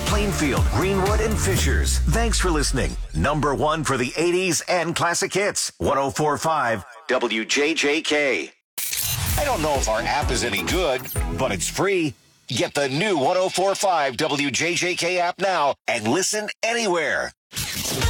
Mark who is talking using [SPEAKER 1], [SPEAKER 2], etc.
[SPEAKER 1] Plainfield, Greenwood, and Fishers. Thanks for listening. Number one for the 80s and classic hits. 104.5 WJJK. I don't know if our app is any good, but it's free. Get the new 104.5 WJJK app now and listen anywhere.